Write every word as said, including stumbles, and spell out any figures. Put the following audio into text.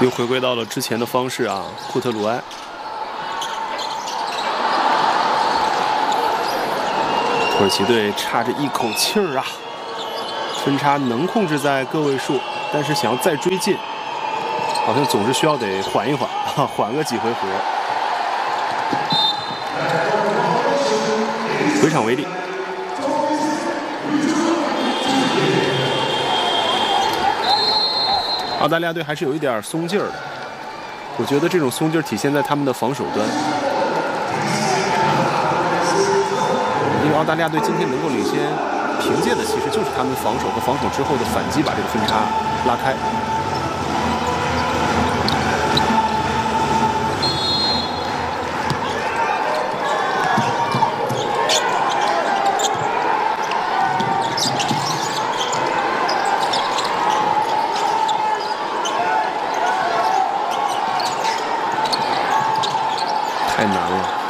又回归到了之前的方式啊，库特鲁埃。土耳其队差着一口气儿啊，分差能控制在个位数，但是想要再追进，好像总是需要得缓一缓，缓个几回合。回场为例。 澳大利亚队还是有一点松劲儿的，我觉得这种松劲儿体现在他们的防守端，因为澳大利亚队今天能够领先，凭借的其实就是他们防守和防守之后的反击，把这个分差拉开。太难了。